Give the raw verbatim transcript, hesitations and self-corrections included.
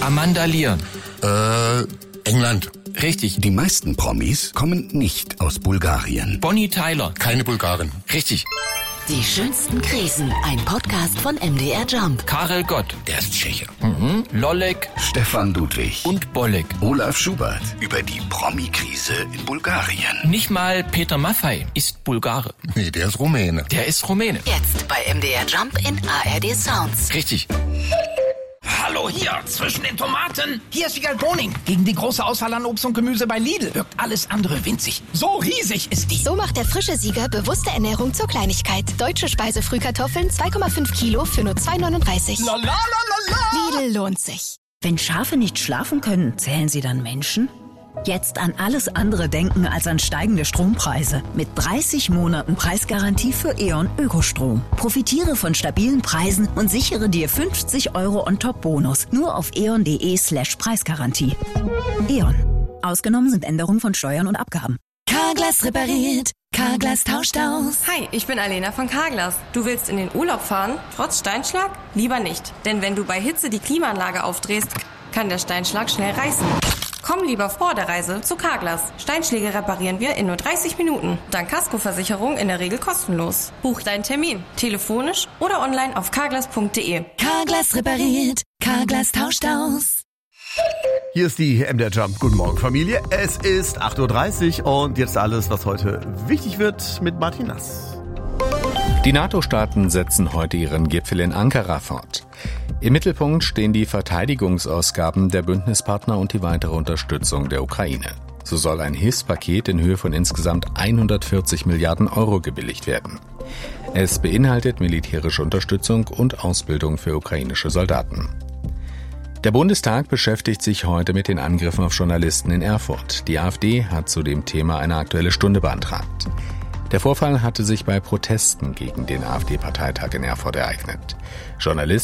Amanda Lear. Äh, England. Richtig. Die meisten Promis kommen nicht aus Bulgarien. Bonnie Tyler. Keine Bulgarin. Richtig. Die schönsten Krisen, ein Podcast von M D R Jump. Karel Gott. Der ist Tscheche. Mhm. Lollek. Stefan Ludwig. Und Bollek. Olaf Schubert über die Promi-Krise in Bulgarien. Nicht mal Peter Maffay ist Bulgare. Nee, der ist Rumäne. Der ist Rumäne. Jetzt bei M D R Jump in A R D Sounds. Richtig. Hallo hier, zwischen den Tomaten. Hier ist Vigal Boning. Gegen die große Auswahl an Obst und Gemüse bei Lidl wirkt alles andere winzig. So riesig ist die. So macht der frische Sieger bewusste Ernährung zur Kleinigkeit. Deutsche Speisefrühkartoffeln zwei Komma fünf Kilo für nur zwei neununddreißig. La la la la la. Lidl lohnt sich. Wenn Schafe nicht schlafen können, zählen sie dann Menschen? Jetzt an alles andere denken als an steigende Strompreise. Mit dreißig Monaten Preisgarantie für E.ON Ökostrom. Profitiere von stabilen Preisen und sichere dir fünfzig Euro On-Top-Bonus. Nur auf eon.de slash Preisgarantie. E.ON. Ausgenommen sind Änderungen von Steuern und Abgaben. Carglass repariert. Carglass tauscht aus. Hi, ich bin Alena von Carglass. Du willst in den Urlaub fahren, trotz Steinschlag? Lieber nicht. Denn wenn du bei Hitze die Klimaanlage aufdrehst, kann der Steinschlag schnell reißen. Komm lieber vor der Reise zu Carglass. Steinschläge reparieren wir in nur dreißig Minuten. Dank Kaskoversicherung in der Regel kostenlos. Buch deinen Termin, telefonisch oder online auf carglass punkt de. Carglass repariert. Carglass tauscht aus. Hier ist die M D R Jump. Guten Morgen, Familie. Es ist acht Uhr dreißig und jetzt alles, was heute wichtig wird mit Martin Nass. Die NATO-Staaten setzen heute ihren Gipfel in Ankara fort. Im Mittelpunkt stehen die Verteidigungsausgaben der Bündnispartner und die weitere Unterstützung der Ukraine. So soll ein Hilfspaket in Höhe von insgesamt hundertvierzig Milliarden Euro gebilligt werden. Es beinhaltet militärische Unterstützung und Ausbildung für ukrainische Soldaten. Der Bundestag beschäftigt sich heute mit den Angriffen auf Journalisten in Erfurt. Die AfD hat zu dem Thema eine Aktuelle Stunde beantragt. Der Vorfall hatte sich bei Protesten gegen den AfD-Parteitag in Erfurt ereignet. Journalisten